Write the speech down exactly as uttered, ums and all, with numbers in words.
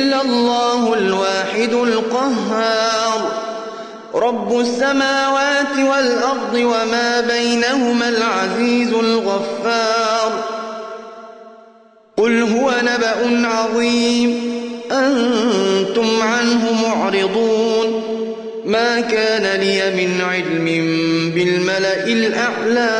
إلا الله الواحد القهار رب السماوات والأرض وما بينهما العزيز الغفار قل هو نبأ عظيم أنتم عنه معرضون ما كان لي من علم بالملأ الأعلى